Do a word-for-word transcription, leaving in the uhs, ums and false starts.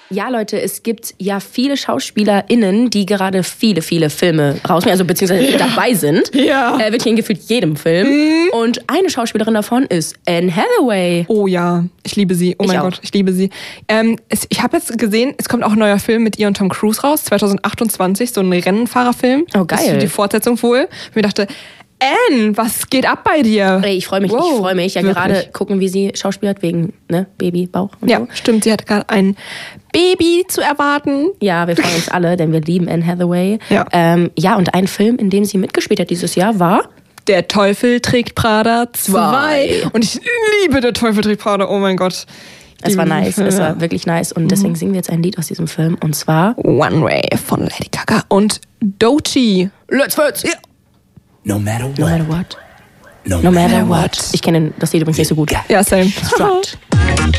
Ja, Leute, es gibt ja viele SchauspielerInnen, die gerade viele, viele Filme rausbringen, also beziehungsweise dabei sind. Ja. Äh, wirklich in gefühlt jedem Film. Mhm. Und eine Schauspielerin davon ist Anne Hathaway. Oh ja, ich liebe sie. Oh ich mein auch. Gott, ich liebe sie. Ähm, es, ich habe jetzt gesehen, es kommt auch ein neuer Film mit ihr und Tom Cruise raus, zwanzig achtundzwanzig, so ein Rennfahrerfilm. Oh, geil. Das ist die Fortsetzung wohl. Ich mir dachte, Anne, was geht ab bei dir? Ey, ich freue mich, wow, ich freue mich. Ja, wirklich. gerade gucken, wie sie schauspielert wegen ne, Baby, Bauch und Ja, so. stimmt, sie hat gerade ein Baby zu erwarten. Ja, wir freuen uns alle, denn wir lieben Anne Hathaway. Ja. Ähm, ja, und ein Film, in dem sie mitgespielt hat dieses Jahr, war Der Teufel trägt Prada zwei. Zwei. Und ich liebe Der Teufel trägt Prada, oh mein Gott. Es war nice, Film, es ja. war wirklich nice. Und deswegen singen wir jetzt ein Lied aus diesem Film. Und zwar One Way von Lady Gaga und Doechii. Let's First. Yeah. No matter what. No matter what. No, No matter what. Ich kenne das Lied übrigens nicht so gut. Ja, same. Strut.